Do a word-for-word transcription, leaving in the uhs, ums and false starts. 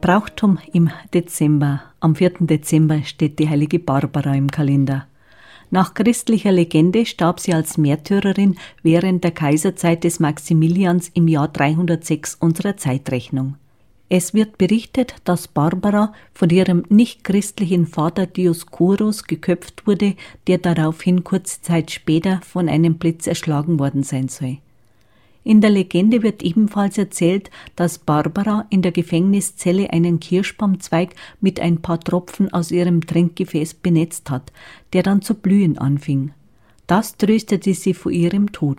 Brauchtum im Dezember. Am vierten Dezember steht die heilige Barbara im Kalender. Nach christlicher Legende starb sie als Märtyrerin während der Kaiserzeit des Maximilians im Jahr dreihundertsechs unserer Zeitrechnung. Es wird berichtet, dass Barbara von ihrem nichtchristlichen Vater Dioskuros geköpft wurde, der daraufhin kurze Zeit später von einem Blitz erschlagen worden sein soll. In der Legende wird ebenfalls erzählt, dass Barbara in der Gefängniszelle einen Kirschbaumzweig mit ein paar Tropfen aus ihrem Trinkgefäß benetzt hat, der dann zu blühen anfing. Das tröstete sie vor ihrem Tod.